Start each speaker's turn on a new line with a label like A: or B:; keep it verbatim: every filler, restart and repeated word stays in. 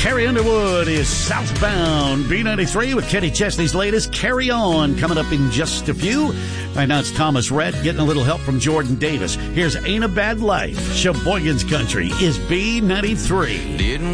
A: Carrie Underwood is Southbound. B ninety-three with Kenny Chesney's latest Carry On coming up in just a few. Right now it's Thomas Rhett getting a little help from Jordan Davis. Here's Ain't a Bad Life. Sheboygan's Country is B ninety-three.
B: Didn't